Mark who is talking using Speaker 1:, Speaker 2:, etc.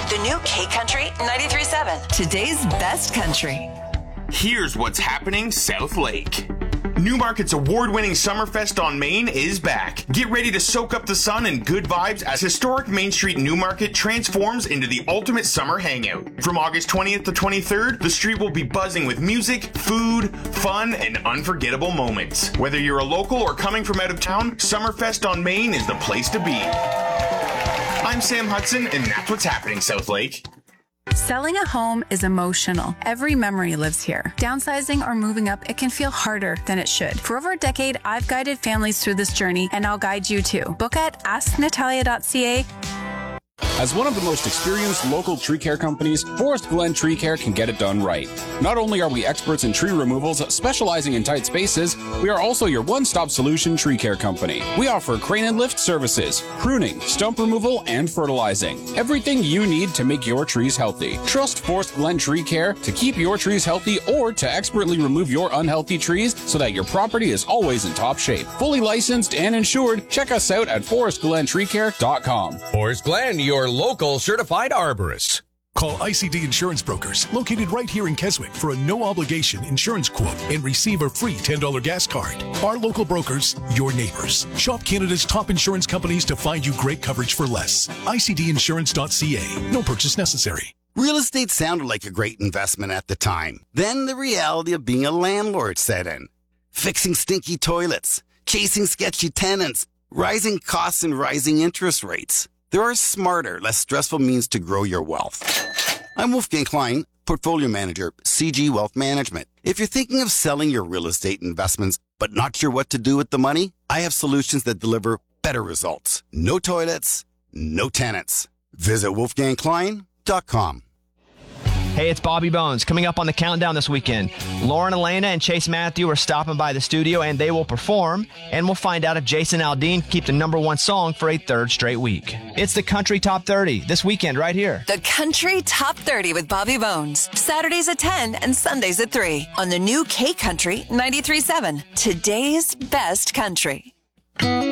Speaker 1: The new K Country 93.7. Today's best country.
Speaker 2: Here's what's happening South Lake. Newmarket's award-winning Summerfest on Main is back. Get ready to soak up the sun and good vibes as historic Main Street Newmarket transforms into the ultimate summer hangout. From August 20th to 23rd, the street will be buzzing with music, food, fun, and unforgettable moments. Whether you're a local or coming from out of town, Summerfest on Main is the place to be. I'm Sam Hudson, and that's what's happening South Lake.
Speaker 3: Selling a home is emotional. Every memory lives here. Downsizing or moving up, it can feel harder than it should. For over a decade, I've guided families through this journey, and I'll guide you too. Book at asknatalia.ca.
Speaker 4: As one of the most experienced local tree care companies, Forest Glen Tree Care can get it done right. Not only are we experts in tree removals, specializing in tight spaces, we are also your one-stop solution tree care company. We offer crane and lift services, pruning, stump removal, and fertilizing. Everything you need to make your trees healthy. Trust Forest Glen Tree Care to keep your trees healthy or to expertly remove your unhealthy trees so that your property is always in top shape. Fully licensed and insured, check us out at forestglentreecare.com.
Speaker 5: Forest Glen, your local certified arborist.
Speaker 6: Call ICD Insurance Brokers, located right here in Keswick, for a no-obligation insurance quote and receive a free $10 gas card. Our local brokers, your neighbors. Shop Canada's top insurance companies to find you great coverage for less. ICDinsurance.ca. No purchase necessary.
Speaker 7: Real estate sounded like a great investment at the time. Then the reality of being a landlord set in. Fixing stinky toilets, chasing sketchy tenants, rising costs and rising interest rates. There are smarter, less stressful means to grow your wealth. I'm Wolfgang Klein, Portfolio Manager, CG Wealth Management. If you're thinking of selling your real estate investments but not sure what to do with the money, I have solutions that deliver better results. No toilets, no tenants. Visit wolfgangklein.com.
Speaker 8: Hey, it's Bobby Bones. Coming up on the countdown this weekend, Lauren Elena and Chase Matthew are stopping by the studio, and they will perform. And we'll find out if Jason Aldean can keep the #1 song for a third straight week. It's the Country Top 30 this weekend right here.
Speaker 1: The Country Top 30 with Bobby Bones. Saturdays at 10 and Sundays at 3 on the new K Country 93.7. Today's best country.